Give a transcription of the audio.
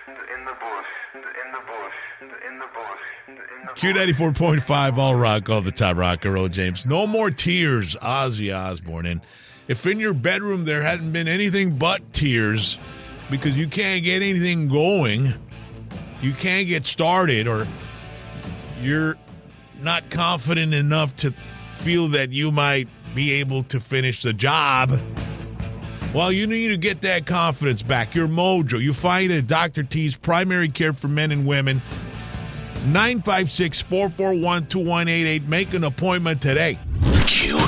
Q94.5 All Rock all the time, Rock and Roll James. No more tears, Ozzy Osbourne. And if in your bedroom there hadn't been anything but tears because you can't get anything going, you can't get started, or you're not confident enough to feel that you might be able to finish the job, well, you need to get that confidence back, your mojo. You find it at Dr. T's Primary Care for Men and Women, 956-441-2188. Make an appointment today.